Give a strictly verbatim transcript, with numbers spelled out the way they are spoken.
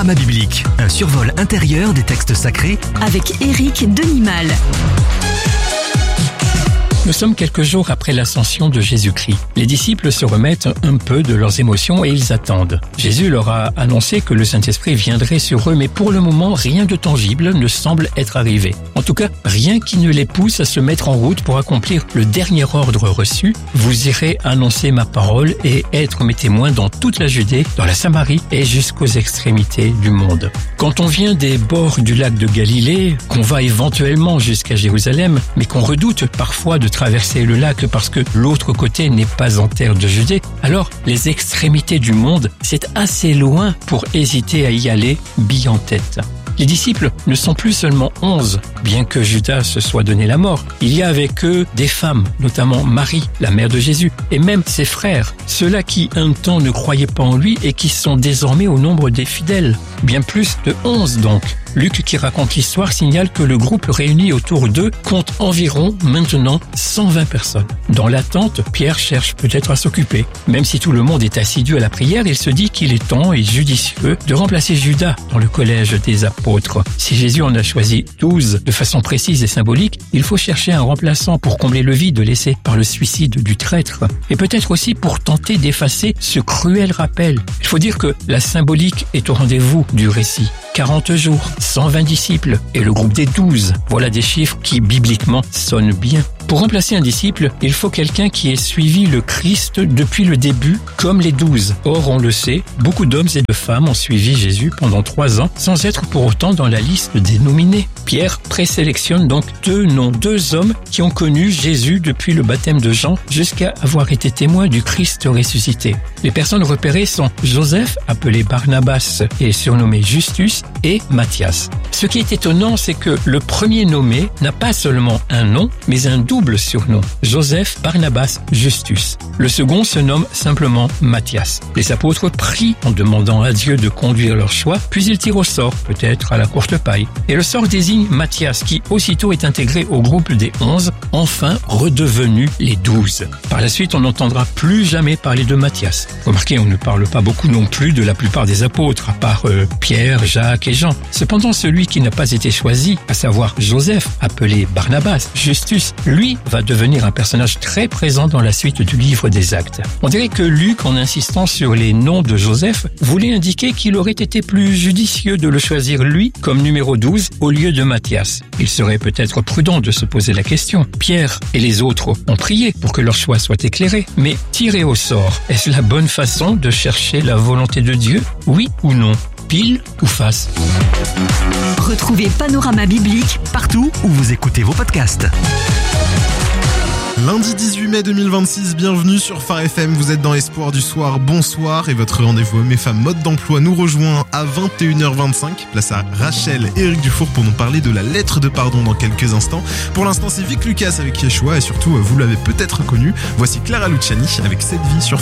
Panorama biblique, un survol intérieur des textes sacrés avec Éric Denimal. Nous sommes quelques jours après l'ascension de Jésus-Christ. Les disciples se remettent un peu de leurs émotions et ils attendent. Jésus leur a annoncé que le Saint-Esprit viendrait sur eux, mais pour le moment, rien de tangible ne semble être arrivé. En tout cas, rien qui ne les pousse à se mettre en route pour accomplir le dernier ordre reçu. Vous irez annoncer ma parole et être mes témoins dans toute la Judée, dans la Samarie et jusqu'aux extrémités du monde. Quand on vient des bords du lac de Galilée, qu'on va éventuellement jusqu'à Jérusalem, mais qu'on redoute parfois de traverser le lac parce que l'autre côté n'est pas en terre de Judée, alors les extrémités du monde, c'est assez loin pour hésiter à y aller bille en tête. Les disciples ne sont plus seulement onze, bien que Judas se soit donné la mort. Il y a avec eux des femmes, notamment Marie, la mère de Jésus, et même ses frères, ceux-là qui un temps ne croyaient pas en lui et qui sont désormais au nombre des fidèles. Bien plus de onze donc. Luc, qui raconte l'histoire, signale que le groupe réuni autour d'eux compte environ maintenant cent vingt personnes. Dans l'attente, Pierre cherche peut-être à s'occuper. Même si tout le monde est assidu à la prière, il se dit qu'il est temps et judicieux de remplacer Judas dans le collège des apôtres. Si Jésus en a choisi douze de façon précise et symbolique, il faut chercher un remplaçant pour combler le vide laissé par le suicide du traître. Et peut-être aussi pour tenter d'effacer ce cruel rappel. Il faut dire que la symbolique est au rendez-vous du récit. quarante jours, cent vingt disciples et le groupe des douze. Voilà des chiffres qui, bibliquement, sonnent bien. Pour remplacer un disciple, il faut quelqu'un qui ait suivi le Christ depuis le début, comme les douze. Or, on le sait, beaucoup d'hommes et de femmes ont suivi Jésus pendant trois ans, sans être pour autant dans la liste des nominés. Pierre présélectionne donc deux noms, deux hommes qui ont connu Jésus depuis le baptême de Jean jusqu'à avoir été témoins du Christ ressuscité. Les personnes repérées sont Joseph, appelé Barnabas et surnommé Justus, et Matthias. Ce qui est étonnant, c'est que le premier nommé n'a pas seulement un nom, mais un double surnom, Joseph Barnabas Justus. Le second se nomme simplement Matthias. Les apôtres prient en demandant à Dieu de conduire leur choix, puis ils tirent au sort, peut-être à la courte paille. Et le sort désigne Matthias, qui aussitôt est intégré au groupe des onze, enfin redevenu les douze. Par la suite, on n'entendra plus jamais parler de Matthias. Remarquez, on ne parle pas beaucoup non plus de la plupart des apôtres, à part euh, Pierre, Jacques et Jean. Cependant, celui qui n'a pas été choisi, à savoir Joseph, appelé Barnabas, Justus, lui va devenir un personnage très présent dans la suite du livre des Actes. On dirait que Luc, en insistant sur les noms de Joseph, voulait indiquer qu'il aurait été plus judicieux de le choisir lui comme numéro douze au lieu de Matthias. Il serait peut-être prudent de se poser la question. Pierre et les autres ont prié pour que leur choix soit éclairé, mais tirer au sort, est-ce la bonne façon de chercher la volonté de Dieu? Oui ou non? Pile ou face? Retrouvez Panorama biblique partout où vous écoutez vos podcasts. Lundi dix-huit mai deux mille vingt-six, bienvenue sur Phare F M, vous êtes dans Espoir du soir, bonsoir, et votre rendez-vous Hommes et Femmes Mode d'Emploi nous rejoint à vingt et une heures vingt-cinq. Place à Rachel et Éric Dufour pour nous parler de la lettre de pardon dans quelques instants. Pour l'instant, c'est Vic Lucas avec Yeshua et surtout, vous l'avez peut-être connu, voici Clara Luciani avec Cette vie sur